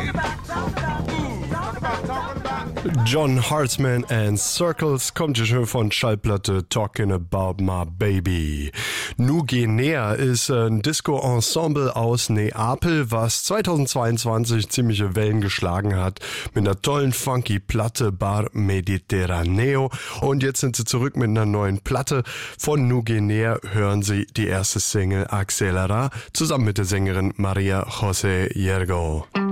John Hartman and Circles kommt ja schon von Schallplatte Talking About My Baby. Nugenea ist ein Disco-Ensemble aus Neapel, was 2022 ziemliche Wellen geschlagen hat mit einer tollen funky Platte Bar Mediterraneo. Und jetzt sind sie zurück mit einer neuen Platte. Von Nugenea hören sie die erste Single Accelera zusammen mit der Sängerin Maria José Yergo.